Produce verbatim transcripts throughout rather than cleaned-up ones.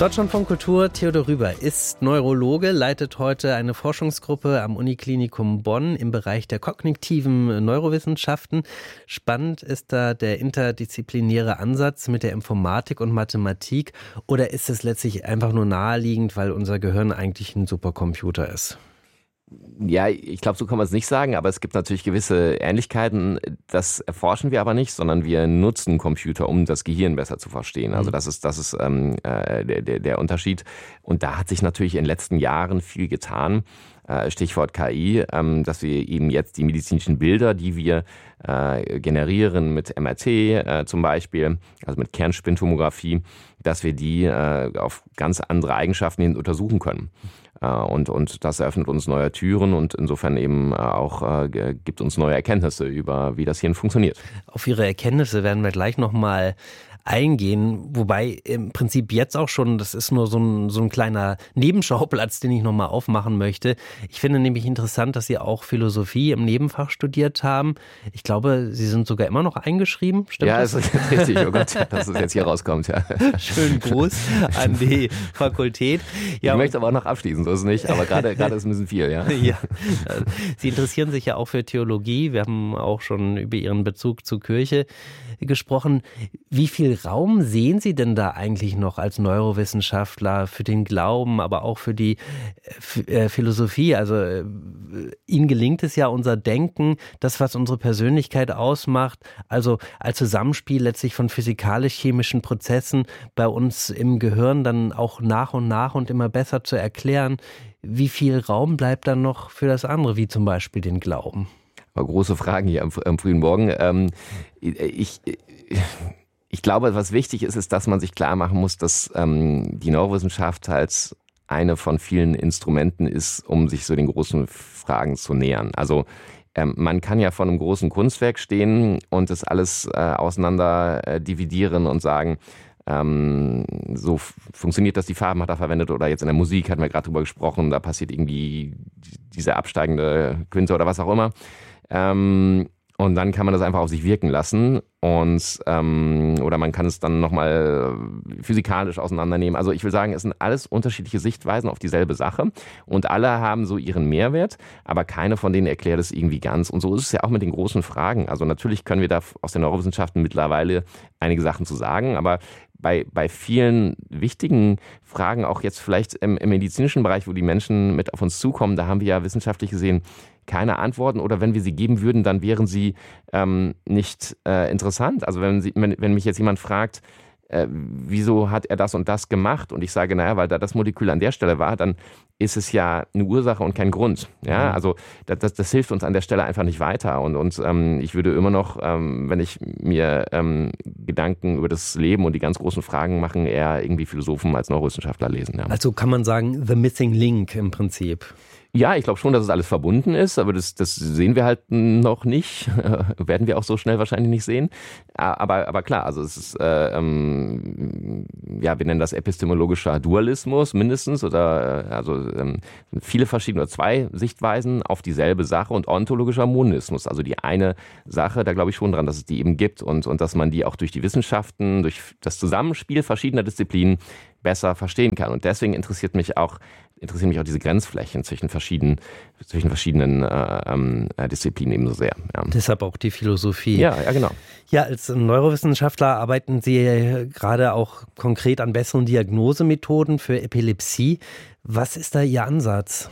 Deutschlandfunk Kultur, Theodor Rüber ist Neurologe, leitet heute eine Forschungsgruppe am Uniklinikum Bonn im Bereich der kognitiven Neurowissenschaften. Spannend ist da der interdisziplinäre Ansatz mit der Informatik und Mathematik, oder ist es letztlich einfach nur naheliegend, weil unser Gehirn eigentlich ein Supercomputer ist? Ja, ich glaube, so kann man es nicht sagen, aber es gibt natürlich gewisse Ähnlichkeiten. Das erforschen wir aber nicht, sondern wir nutzen Computer, um das Gehirn besser zu verstehen. Also das ist, das ist ähm, äh, der, der, der Unterschied. Und da hat sich natürlich in den letzten Jahren viel getan. Äh, Stichwort K I, ähm, dass wir eben jetzt die medizinischen Bilder, die wir äh, generieren mit M R T äh, zum Beispiel, also mit Kernspintomographie, dass wir die äh, auf ganz andere Eigenschaften hin untersuchen können. Und, und das eröffnet uns neue Türen und insofern eben auch äh, gibt uns neue Erkenntnisse über, wie das Hirn funktioniert. Auf Ihre Erkenntnisse werden wir gleich nochmal eingehen, wobei im Prinzip jetzt auch schon, das ist nur so ein, so ein kleiner Nebenschauplatz, den ich nochmal aufmachen möchte. Ich finde nämlich interessant, dass Sie auch Philosophie im Nebenfach studiert haben. Ich glaube, Sie sind sogar immer noch eingeschrieben, stimmt ja, das? Ja, ist richtig. Oh Gott, dass es jetzt hier rauskommt. Ja. Schönen Gruß an die Fakultät. Ja, ich möchte aber auch noch abschließen, so ist es nicht, aber gerade gerade ist ein bisschen viel. Ja. Ja. Sie interessieren sich ja auch für Theologie. Wir haben auch schon über Ihren Bezug zur Kirche gesprochen. Wie viel Raum sehen Sie denn da eigentlich noch als Neurowissenschaftler für den Glauben, aber auch für die äh, Philosophie? Also äh, Ihnen gelingt es ja, unser Denken, das, was unsere Persönlichkeit ausmacht, also als Zusammenspiel letztlich von physikalisch-chemischen Prozessen bei uns im Gehirn dann auch nach und nach und immer besser zu erklären. Wie viel Raum bleibt dann noch für das andere, wie zum Beispiel den Glauben? Große Fragen hier am, am frühen Morgen. Ähm, ich... ich Ich glaube, was wichtig ist, ist, dass man sich klar machen muss, dass ähm, die Neurowissenschaft halt eine von vielen Instrumenten ist, um sich so den großen Fragen zu nähern. Also ähm, man kann ja vor einem großen Kunstwerk stehen und das alles äh, auseinander äh, dividieren und sagen, ähm, so f- funktioniert das, die Farben hat er verwendet, oder jetzt in der Musik hatten wir gerade drüber gesprochen, da passiert irgendwie diese absteigende Quinte oder was auch immer. Ähm, Und dann kann man das einfach auf sich wirken lassen und ähm, oder man kann es dann nochmal physikalisch auseinandernehmen. Also ich will sagen, es sind alles unterschiedliche Sichtweisen auf dieselbe Sache und alle haben so ihren Mehrwert, aber keine von denen erklärt es irgendwie ganz. Und so ist es ja auch mit den großen Fragen. Also natürlich können wir da aus den Neurowissenschaften mittlerweile einige Sachen zu sagen, aber bei, bei vielen wichtigen Fragen, auch jetzt vielleicht im, im medizinischen Bereich, wo die Menschen mit auf uns zukommen, da haben wir ja wissenschaftlich gesehen keine Antworten, oder wenn wir sie geben würden, dann wären sie ähm, nicht äh, interessant. Also wenn, sie, wenn, wenn mich jetzt jemand fragt, äh, wieso hat er das und das gemacht, und ich sage, naja, weil da das Molekül an der Stelle war, dann ist es ja eine Ursache und kein Grund. Ja, also das, das, das hilft uns an der Stelle einfach nicht weiter. Und, und ähm, ich würde immer noch, ähm, wenn ich mir ähm, Gedanken über das Leben und die ganz großen Fragen machen, eher irgendwie Philosophen als Neurowissenschaftler lesen. Ja. Also kann man sagen, the missing link im Prinzip. Ja, ich glaube schon, dass es alles verbunden ist, aber das, das sehen wir halt noch nicht. Werden wir auch so schnell wahrscheinlich nicht sehen. Aber, aber klar, also es ist, äh, ähm, ja, wir nennen das epistemologischer Dualismus mindestens, oder äh, also ähm, viele verschiedene, oder zwei Sichtweisen auf dieselbe Sache, und ontologischer Monismus, also die eine Sache, da glaube ich schon dran, dass es die eben gibt und, und dass man die auch durch die Wissenschaften, durch das Zusammenspiel verschiedener Disziplinen besser verstehen kann. Und deswegen interessiert mich auch interessieren mich auch diese Grenzflächen zwischen verschiedenen, zwischen verschiedenen äh, äh, Disziplinen ebenso sehr. Ja. Deshalb auch die Philosophie. Ja, ja, genau. Ja, als Neurowissenschaftler arbeiten Sie gerade auch konkret an besseren Diagnosemethoden für Epilepsie. Was ist da Ihr Ansatz?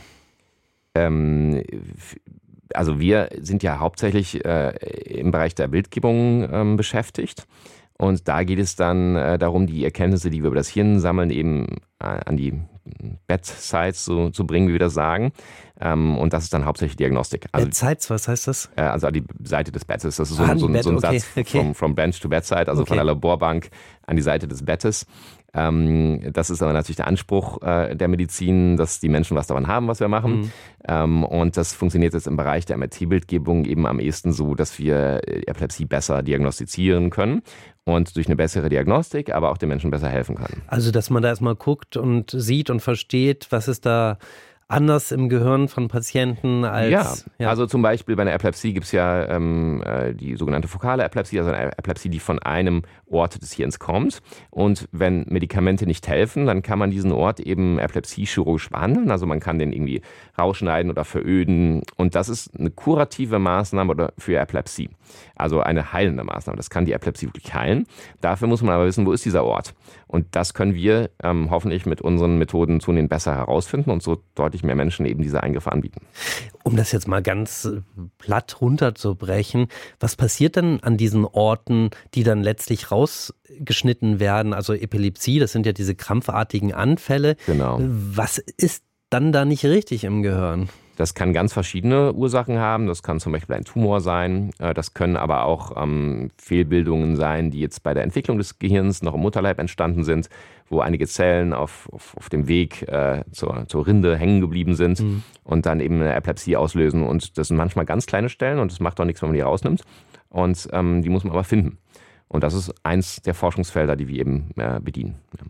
Ähm, also wir sind ja hauptsächlich äh, im Bereich der Bildgebung ähm, beschäftigt. Und da geht es dann äh, darum, die Erkenntnisse, die wir über das Hirn sammeln, eben äh, an die Bedsides so, zu bringen, wie wir das sagen. Ähm, und das ist dann hauptsächlich Diagnostik. Also, Bedsides, was heißt das? Äh, also an die Seite des Bettes. Das ist so, ah, so, Bett, so ein okay, Satz okay. From, from bench to bedside, also okay. Von der Laborbank an die Seite des Bettes. Ähm, das ist aber natürlich der Anspruch äh, der Medizin, dass die Menschen was davon haben, was wir machen. Mhm. Ähm, und das funktioniert jetzt im Bereich der M R T-Bildgebung eben am ehesten so, dass wir Epilepsie besser diagnostizieren können und durch eine bessere Diagnostik aber auch den Menschen besser helfen können. Also, dass man da erstmal guckt und sieht und versteht, was ist da anders im Gehirn von Patienten als... Ja, ja. also zum Beispiel bei einer Epilepsie gibt es ja ähm, die sogenannte fokale Epilepsie, also eine Epilepsie, die von einem Ort des Hirns kommt. Und wenn Medikamente nicht helfen, dann kann man diesen Ort eben epilepsiechirurgisch behandeln. Also man kann den irgendwie rausschneiden oder veröden. Und das ist eine kurative Maßnahme für Epilepsie. Also eine heilende Maßnahme. Das kann die Epilepsie wirklich heilen. Dafür muss man aber wissen, wo ist dieser Ort? Und das können wir ähm, hoffentlich mit unseren Methoden zunehmend besser herausfinden und so deutlich mehr Menschen eben diese Eingriffe anbieten. Um das jetzt mal ganz platt runterzubrechen, was passiert denn an diesen Orten, die dann letztlich rausgeschnitten werden? Also Epilepsie, das sind ja diese krampfartigen Anfälle. Genau. Was ist dann da nicht richtig im Gehirn? Das kann ganz verschiedene Ursachen haben. Das kann zum Beispiel ein Tumor sein. Das können aber auch ähm, Fehlbildungen sein, die jetzt bei der Entwicklung des Gehirns noch im Mutterleib entstanden sind, wo einige Zellen auf, auf, auf dem Weg äh, zur, zur Rinde hängen geblieben sind mhm. und dann eben eine Epilepsie auslösen. Und das sind manchmal ganz kleine Stellen und es macht doch nichts, wenn man die rausnimmt. Und ähm, die muss man aber finden. Und das ist eins der Forschungsfelder, die wir eben äh, bedienen. Ja.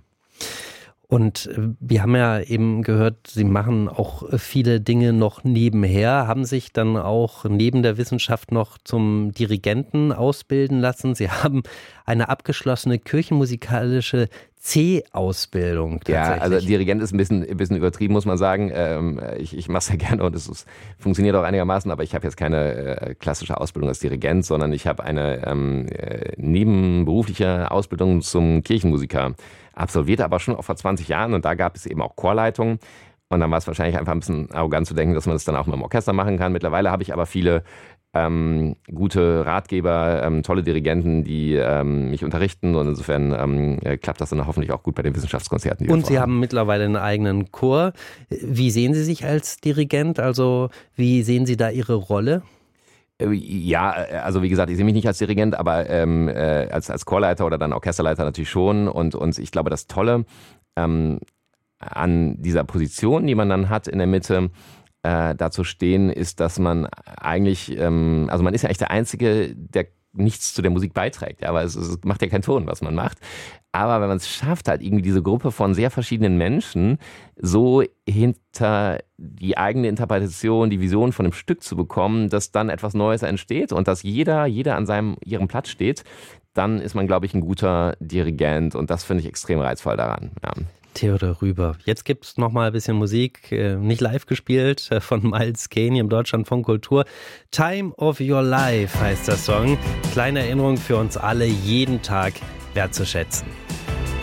Und wir haben ja eben gehört, Sie machen auch viele Dinge noch nebenher, haben sich dann auch neben der Wissenschaft noch zum Dirigenten ausbilden lassen. Sie haben eine abgeschlossene kirchenmusikalische C-Ausbildung. Ja, also Dirigent ist ein bisschen, ein bisschen übertrieben, muss man sagen. Ähm, ich ich mache es ja gerne und es ist, funktioniert auch einigermaßen, aber ich habe jetzt keine äh, klassische Ausbildung als Dirigent, sondern ich habe eine ähm, äh, nebenberufliche Ausbildung zum Kirchenmusiker absolviert, aber schon auch vor zwanzig Jahren und da gab es eben auch Chorleitung. Und dann war es wahrscheinlich einfach ein bisschen arrogant zu denken, dass man das dann auch mit dem Orchester machen kann. Mittlerweile habe ich aber viele ähm, gute Ratgeber, ähm, tolle Dirigenten, die ähm, mich unterrichten und insofern ähm, klappt das dann hoffentlich auch gut bei den Wissenschaftskonzerten. Die und Sie haben mittlerweile einen eigenen Chor. Wie sehen Sie sich als Dirigent? Also wie sehen Sie da Ihre Rolle? Ja, also wie gesagt, ich sehe mich nicht als Dirigent, aber ähm, äh, als, als Chorleiter oder dann Orchesterleiter natürlich schon. Und, und ich glaube, das Tolle ähm, an dieser Position, die man dann hat in der Mitte, äh, da zu stehen, ist, dass man eigentlich, ähm, also man ist ja echt der Einzige, der nichts zu der Musik beiträgt, ja, aber es, es macht ja keinen Ton, was man macht. Aber wenn man es schafft, halt irgendwie diese Gruppe von sehr verschiedenen Menschen so hinter die eigene Interpretation, die Vision von einem Stück zu bekommen, dass dann etwas Neues entsteht und dass jeder, jeder an seinem, ihrem Platz steht, dann ist man, glaube ich, ein guter Dirigent und das finde ich extrem reizvoll daran. Ja. Theodor Rüber. Jetzt gibt es noch mal ein bisschen Musik, nicht live gespielt, von Miles Kane im Deutschlandfunk Kultur. Time of Your Life heißt der Song. Kleine Erinnerung für uns alle, jeden Tag wertzuschätzen.